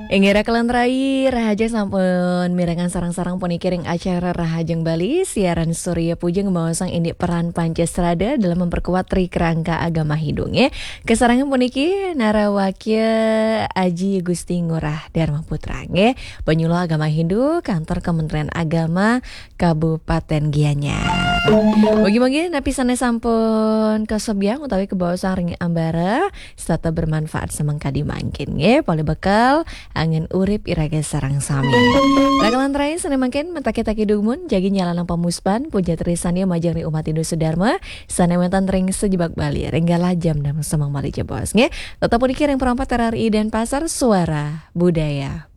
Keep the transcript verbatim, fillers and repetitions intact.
Ingira kelentrai Rahaja sampun mirengan sarang-sarang puni kiring acara Rahajeng Bali siaran Surya Pujeng sang indik peran Pancastrada dalam memperkuat tri kerangka agama hidung ya. Kesarangan puniki narawakya Aji Gusti Ngurah Dharma Putra nge penyuluh agama Hindu kantor Kementerian Agama Kabupaten Gianyar. Bagi-bagi napisane sampun kesebiang utawi kebawa saring ambara serta bermanfaat semangkadi mangkin nge poli bekal angin urip iraga sarang sami. Rakalan terakhir sana makin mentaki-taki dumun jagi nyalalang pemuspan puja terisannya majang ri umat Hindu Sudarma sana mentan ring sejebak Bali renggala jam dan semang Bali jebos nge tetap dikiring perempat R R I dan pasar suara budaya